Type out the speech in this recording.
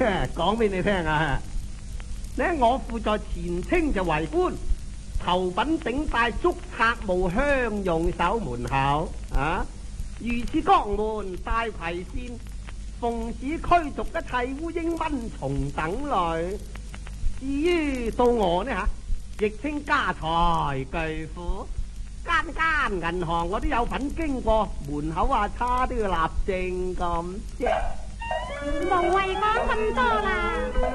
講俾你聽啊！呢我父在前清就為官，頭品頂戴竹冊務鄉用守門口啊，如此江門大葵扇，奉旨驅逐一切烏蠅蚊蟲等類。至於到我呢亦稱家財巨富，間間銀行我都有份經過，門口差都要立正咁啫。 無謂講咁多啦。